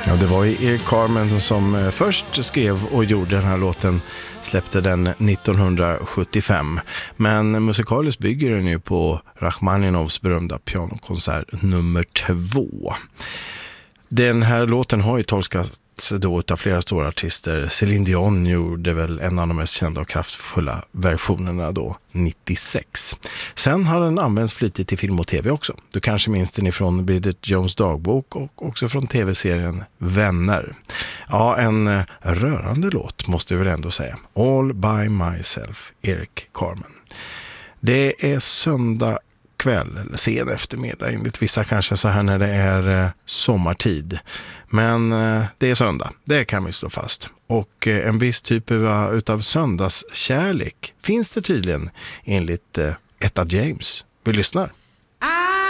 Ja, det var ju Eric Carmen som först skrev och gjorde den här låten, släppte den 1975. Men musikaliskt bygger den ju på Rachmaninovs berömda pianokonsert nummer 2. Den här låten har ju tolkats då av flera stora artister. Celine Dion gjorde väl en av de mest kända och kraftfulla versionerna då, 96. Sen har den använts flitigt i film och tv också. Du kanske minns den ifrån Bridget Jones dagbok och också från tv-serien Vänner. Ja, en rörande låt måste jag väl ändå säga. All by myself, Eric Carmen. Det är söndag kväll eller sen eftermiddag, enligt vissa kanske så här när det är sommartid. Men det är söndag, det kan vi slå fast. Och en viss typ utav söndagskärlek finns det tydligen enligt Etta James. Vi lyssnar.